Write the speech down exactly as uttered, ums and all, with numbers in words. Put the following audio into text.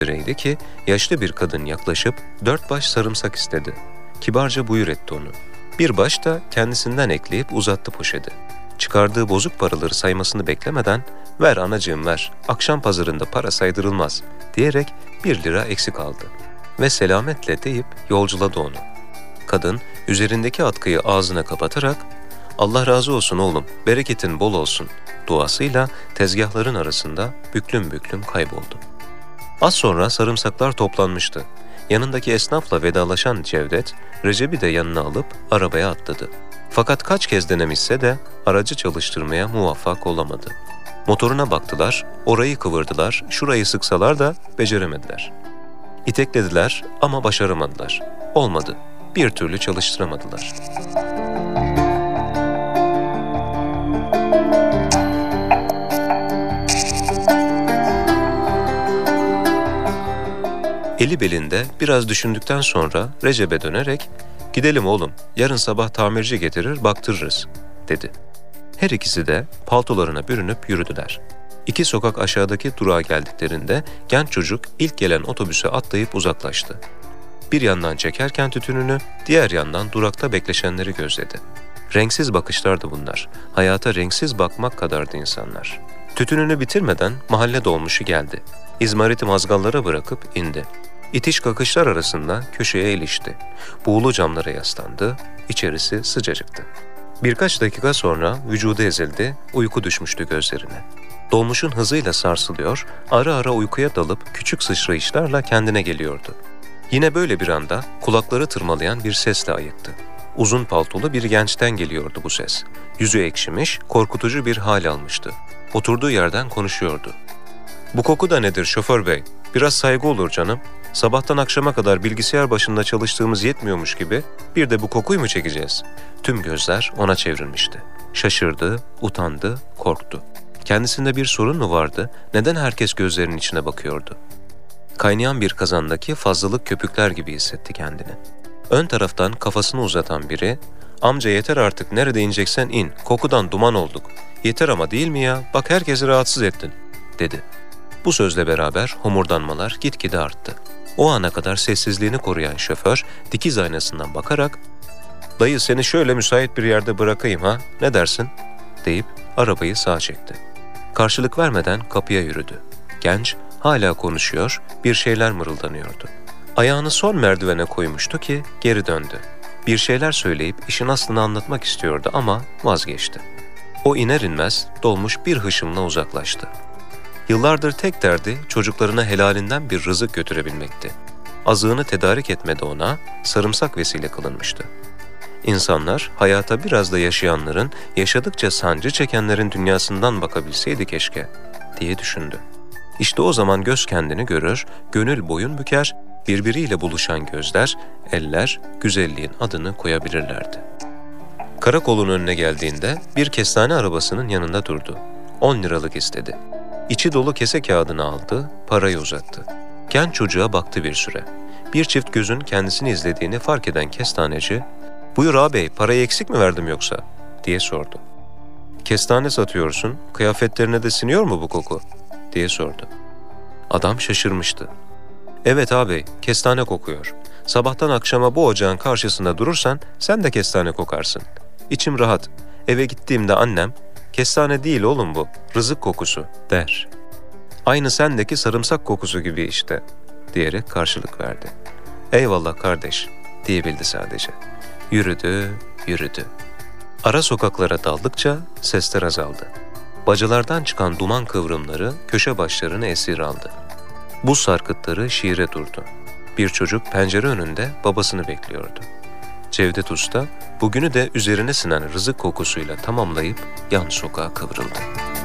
üzereydi ki yaşlı bir kadın yaklaşıp dört baş sarımsak istedi. Kibarca buyur etti onu. Bir baş da kendisinden ekleyip uzattı poşeti. Çıkardığı bozuk paraları saymasını beklemeden "Ver anacığım ver, akşam pazarında para saydırılmaz" diyerek bir lira eksik aldı. Ve selametle deyip yolculadı onu. Kadın üzerindeki atkıyı ağzına kapatarak "Allah razı olsun oğlum, bereketin bol olsun" duasıyla tezgahların arasında büklüm büklüm kayboldu. Az sonra sarımsaklar toplanmıştı. Yanındaki esnafla vedalaşan Cevdet, Recep'i de yanına alıp arabaya atladı. Fakat kaç kez denemişse de aracı çalıştırmaya muvaffak olamadı. Motoruna baktılar, orayı kıvırdılar, şurayı sıksalar da beceremediler. İteklediler ama başaramadılar. Olmadı, bir türlü çalıştıramadılar. Eli belinde biraz düşündükten sonra Recep'e dönerek "Gidelim oğlum, yarın sabah tamirci getirir baktırırız" dedi. Her ikisi de paltolarına bürünüp yürüdüler. İki sokak aşağıdaki durağa geldiklerinde genç çocuk ilk gelen otobüse atlayıp uzaklaştı. Bir yandan çekerken tütününü, diğer yandan durakta bekleşenleri gözledi. Renksiz bakışlardı bunlar. Hayata renksiz bakmak kadardı insanlar. Tütününü bitirmeden mahalle dolmuşu geldi. İzmariti mazgallara bırakıp indi. İtiş kakışlar arasında köşeye ilişti. Buğulu camlara yaslandı, içerisi sıcacıktı. Birkaç dakika sonra vücudu ezildi, uyku düşmüştü gözlerine. Dolmuşun hızıyla sarsılıyor, ara ara uykuya dalıp küçük sıçrayışlarla kendine geliyordu. Yine böyle bir anda kulakları tırmalayan bir sesle ayıktı. Uzun paltolu bir gençten geliyordu bu ses. Yüzü ekşimiş, korkutucu bir hal almıştı. Oturduğu yerden konuşuyordu. "Bu koku da nedir şoför bey? Biraz saygı olur canım. Sabahtan akşama kadar bilgisayar başında çalıştığımız yetmiyormuş gibi bir de bu kokuyu mu çekeceğiz?" Tüm gözler ona çevrilmişti. Şaşırdı, utandı, korktu. Kendisinde bir sorun mu vardı? Neden herkes gözlerinin içine bakıyordu? Kaynayan bir kazandaki fazlalık köpükler gibi hissetti kendini. Ön taraftan kafasını uzatan biri, "Amca yeter artık, nerede ineceksen in, kokudan duman olduk. Yeter ama değil mi ya, bak herkesi rahatsız ettin" dedi. Bu sözle beraber homurdanmalar gitgide arttı. O ana kadar sessizliğini koruyan şoför dikiz aynasından bakarak "Dayı seni şöyle müsait bir yerde bırakayım ha, ne dersin?" deyip arabayı sağa çekti. Karşılık vermeden kapıya yürüdü. Genç hala konuşuyor, bir şeyler mırıldanıyordu. Ayağını son merdivene koymuştu ki geri döndü. Bir şeyler söyleyip işin aslını anlatmak istiyordu ama vazgeçti. O iner inmez dolmuş bir hışımla uzaklaştı. Yıllardır tek derdi çocuklarına helalinden bir rızık götürebilmekti. Azığını tedarik etmede ona sarımsak vesile kılınmıştı. İnsanlar hayata biraz da yaşayanların, yaşadıkça sancı çekenlerin dünyasından bakabilseydi keşke diye düşündü. İşte o zaman göz kendini görür, gönül boyun büker, birbiriyle buluşan gözler, eller güzelliğin adını koyabilirlerdi. Karakolun önüne geldiğinde bir kestane arabasının yanında durdu. On liralık istedi. İçi dolu kese kağıdını aldı, parayı uzattı. Genç çocuğa baktı bir süre. Bir çift gözün kendisini izlediğini fark eden kestaneci, "Buyur ağabey, parayı eksik mi verdim yoksa?" diye sordu. "Kestane satıyorsun, kıyafetlerine de siniyor mu bu koku?" diye sordu. Adam şaşırmıştı. "Evet ağabey, kestane kokuyor. Sabahtan akşama bu ocağın karşısında durursan sen de kestane kokarsın. İçim rahat. Eve gittiğimde annem, 'Kestane değil oğlum bu, rızık kokusu' der. Aynı sendeki sarımsak kokusu gibi işte" diyerek karşılık verdi. "Eyvallah kardeş" diyebildi sadece. Yürüdü, yürüdü. Ara sokaklara daldıkça sesler azaldı. Bacalardan çıkan duman kıvrımları köşe başlarını esir aldı. Buz sarkıtları şiire durdu. Bir çocuk pencere önünde babasını bekliyordu. Cevdet Usta bugünü de üzerine sinen rızık kokusuyla tamamlayıp yan sokağa kıvrıldı.